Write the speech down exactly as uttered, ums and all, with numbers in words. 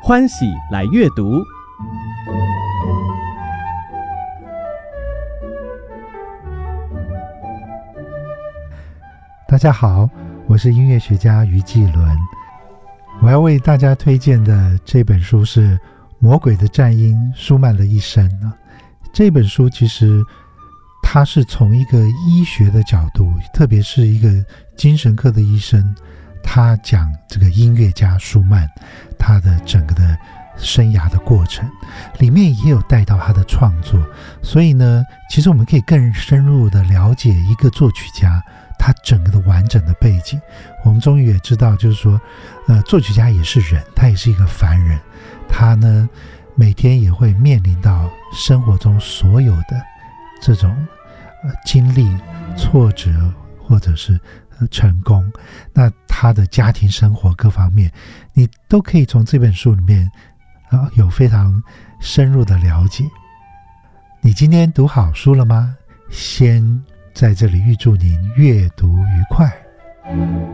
欢喜来阅读。 大家好，我是音乐学家于继伦。我要为大家推荐的这本书是《魔鬼的战音：舒曼的一生》啊。这本书其实它是从一个医学的角度，特别是一个精神科的医生，他讲这个音乐家舒曼他的整个的生涯的过程，里面也有带到他的创作。所以呢，其实我们可以更深入的了解一个作曲家他整个的完整的背景。我们终于也知道，就是说呃，作曲家也是人，他也是一个凡人，他呢每天也会面临到生活中所有的这种、呃、经历、挫折或者是、呃、成功，那他的家庭生活各方面你都可以从这本书里面、呃、有非常深入的了解。你今天读好书了吗？先在这里预祝您阅读愉快。